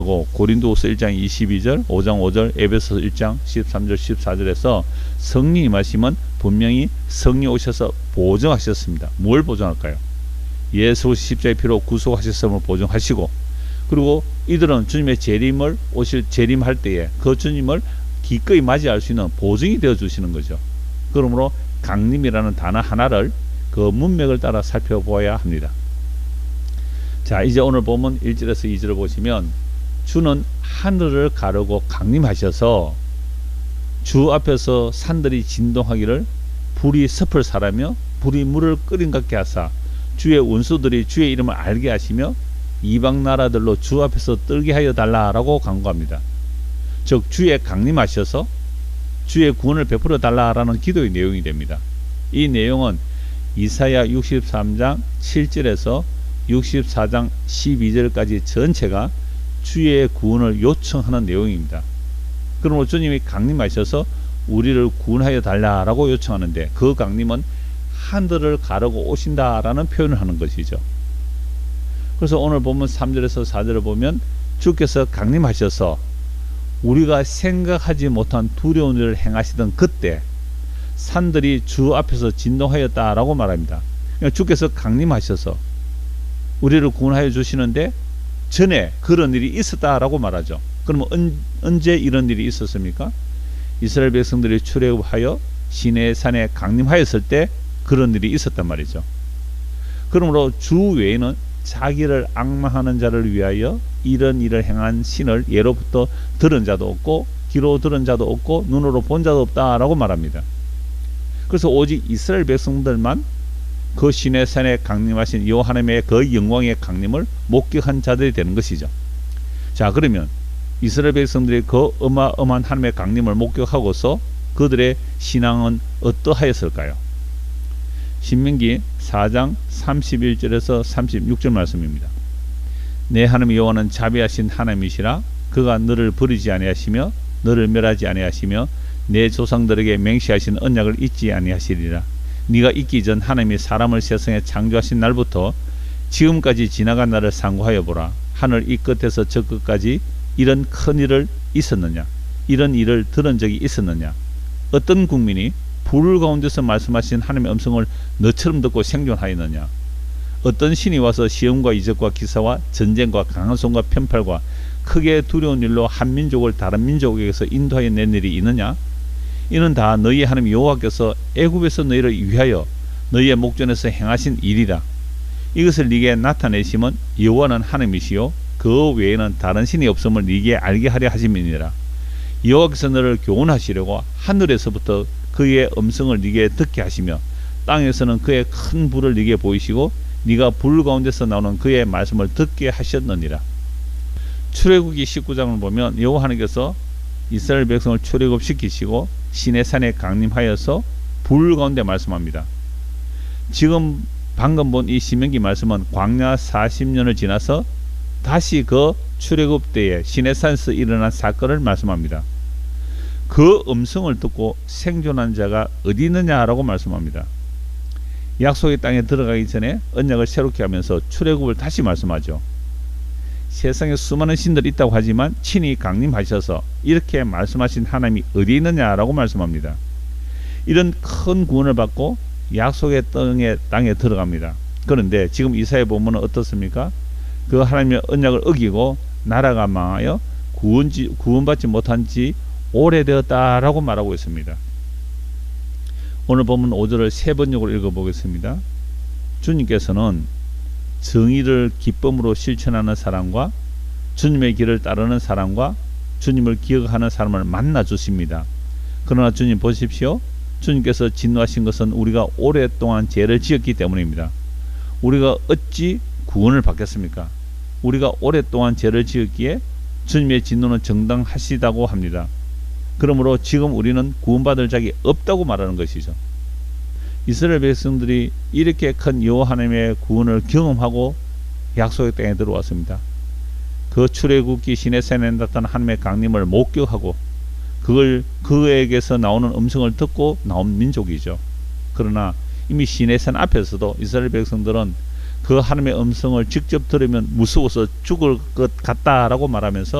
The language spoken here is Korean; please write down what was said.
고린도후서 1장 22절, 5장 5절, 에베소서 1장 13절, 14절에서 성령이 임하시면 분명히 성령이 오셔서 보증하셨습니다. 뭘 보증할까요? 예수 십자가의 피로 구속하셨음을 보증하시고, 그리고 이들은 주님의 재림을 재림할 때에 그 주님을 기꺼이 맞이할 수 있는 보증이 되어 주시는 거죠. 그러므로 강림이라는 단어 하나를 그 문맥을 따라 살펴보아야 합니다. 자, 이제 오늘 본문 1절에서 2절을 보시면, 주는 하늘을 가르고 강림하셔서 주 앞에서 산들이 진동하기를 불이 섭을 사라며 불이 물을 끓인 같게 하사 주의 원수들이 주의 이름을 알게 하시며 이방 나라들로 주 앞에서 떨게 하여 달라라고 간구합니다. 즉 주의 강림하셔서 주의 구원을 베풀어 달라라는 기도의 내용이 됩니다. 이 내용은 이사야 63장 7절에서 64장 12절까지 전체가 주의 구원을 요청하는 내용입니다. 그러므로 주님이 강림하셔서 우리를 구원하여 달라라고 요청하는데, 그 강림은 하늘을 가르고 오신다라는 표현을 하는 것이죠. 그래서 오늘 보면 3절에서 4절을 보면 주께서 강림하셔서 우리가 생각하지 못한 두려운 일을 행하시던 그때 산들이 주 앞에서 진동하였다라고 말합니다. 그러니까 주께서 강림하셔서 우리를 구원하여 주시는데 전에 그런 일이 있었다라고 말하죠. 그러면 언제 이런 일이 있었습니까? 이스라엘 백성들이 출애굽하여 시내산에 강림하였을 때 그런 일이 있었단 말이죠. 그러므로 주 외에는 자기를 앙망하는 자를 위하여 이런 일을 행한 신을 예로부터 들은 자도 없고 귀로 들은 자도 없고 눈으로 본 자도 없다라고 말합니다. 그래서 오직 이스라엘 백성들만 그 시내산에 강림하신 여호와 하나님의 그 영광의 강림을 목격한 자들이 되는 것이죠. 자, 그러면 이스라엘 백성들이 그 어마어마한 하나님의 강림을 목격하고서 그들의 신앙은 어떠하였을까요? 신명기 4장 31절에서 36절 말씀입니다. 내 하나님 여호와는 자비하신 하나님이시라. 그가 너를 버리지 아니하시며 너를 멸하지 아니하시며 내 조상들에게 맹세하신 언약을 잊지 아니하시리라. 네가 있기 전 하나님이 사람을 세상에 창조하신 날부터 지금까지 지나간 날을 상고하여 보라. 하늘 이 끝에서 저 끝까지 이런 큰 일을 있었느냐? 이런 일을 들은 적이 있었느냐? 어떤 국민이 불 가운데서 말씀하신 하나님의 음성을 너처럼 듣고 생존하였느냐? 어떤 신이 와서 시험과 이적과 기사와 전쟁과 강한 손과 편팔과 크게 두려운 일로 한 민족을 다른 민족에게서 인도하여 낸 일이 있느냐? 이는 다 너희의 하나님 여호와께서 애굽에서 너희를 위하여 너희의 목전에서 행하신 일이라. 이것을 네게 나타내심은 여호와는 하나님이시요 그 외에는 다른 신이 없음을 네게 알게 하려 하심이니라. 여호와께서 너를 교훈하시려고 하늘에서부터 그의 음성을 네게 듣게 하시며 땅에서는 그의 큰 불을 네게 보이시고 네가 불 가운데서 나오는 그의 말씀을 듣게 하셨느니라. 출애굽기 19장을 보면 여호와 하나님께서 이스라엘 백성을 출애굽시키시고 시내산에 강림하여서 불 가운데 말씀합니다. 지금 방금 본 이 신명기 말씀은 광야 40년을 지나서 다시 그 출애굽 때에 시내산에서 일어난 사건을 말씀합니다. 그 음성을 듣고 생존한 자가 어디 있느냐라고 말씀합니다. 약속의 땅에 들어가기 전에 언약을 새롭게 하면서 출애굽을 다시 말씀하죠. 세상에 수많은 신들이 있다고 하지만 친히 강림하셔서 이렇게 말씀하신 하나님이 어디 있느냐라고 말씀합니다. 이런 큰 구원을 받고 약속의 땅에 들어갑니다. 그런데 지금 이사야 본문은 어떻습니까? 그 하나님의 언약을 어기고 나라가 망하여 구원받지 못한 지 오래되었다라고 말하고 있습니다. 오늘 본문 5절을 세 번역으로 읽어보겠습니다. 주님께서는 정의를 기쁨으로 실천하는 사람과 주님의 길을 따르는 사람과 주님을 기억하는 사람을 만나 주십니다. 그러나 주님 보십시오. 주님께서 진노하신 것은 우리가 오랫동안 죄를 지었기 때문입니다. 우리가 어찌 구원을 받겠습니까? 우리가 오랫동안 죄를 지었기에 주님의 진노는 정당하시다고 합니다. 그러므로 지금 우리는 구원받을 자격이 없다고 말하는 것이죠. 이스라엘 백성들이 이렇게 큰 여호와 하나님의 구원을 경험하고 약속의 땅에 들어왔습니다. 그 출애굽기 시내산에 나타난 하나님의 강림을 목격하고 그에게서 나오는 음성을 듣고 나온 민족이죠. 그러나 이미 시내산 앞에서도 이스라엘 백성들은 그 그 하나님의 음성을 직접 들으면 무서워서 죽을 것 같다라고 말하면서